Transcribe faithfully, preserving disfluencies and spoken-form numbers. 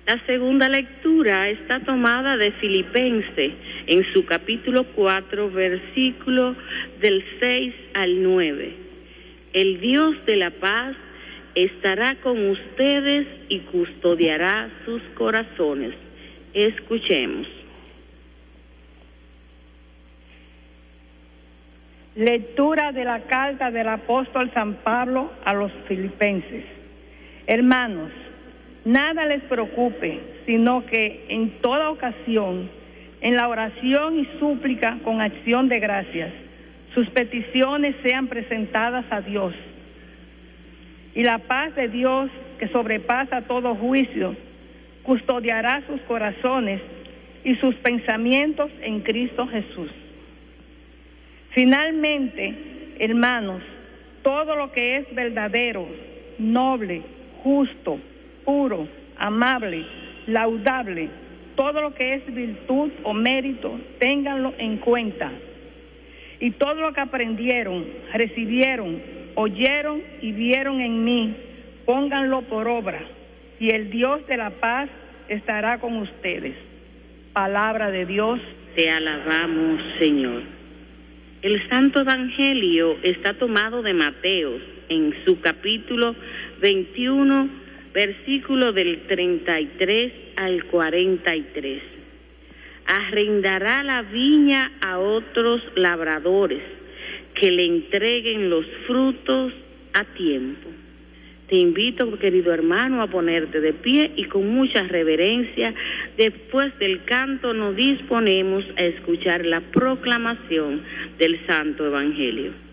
La segunda lectura está tomada de Filipenses en su capítulo cuatro, versículo del seis al nueve. El Dios de la paz estará con ustedes y custodiará sus corazones. Escuchemos. Lectura de la carta del apóstol San Pablo a los filipenses. Hermanos, nada les preocupe, sino que en toda ocasión, en la oración y súplica con acción de gracias, sus peticiones sean presentadas a Dios. Y la paz de Dios, que sobrepasa todo juicio, custodiará sus corazones y sus pensamientos en Cristo Jesús. Finalmente, hermanos, todo lo que es verdadero, noble, justo, puro, amable, laudable, todo lo que es virtud o mérito, ténganlo en cuenta. Y todo lo que aprendieron, recibieron, oyeron y vieron en mí, pónganlo por obra, y el Dios de la paz estará con ustedes. Palabra de Dios. Te alabamos, Señor. El Santo Evangelio está tomado de Mateo en su capítulo veintiuno, versículo del treinta y tres al cuarenta y tres. Arrendará la viña a otros labradores que le entreguen los frutos a tiempo. Te invito, querido hermano, a ponerte de pie y con mucha reverencia, después del canto, nos disponemos a escuchar la proclamación del Santo Evangelio.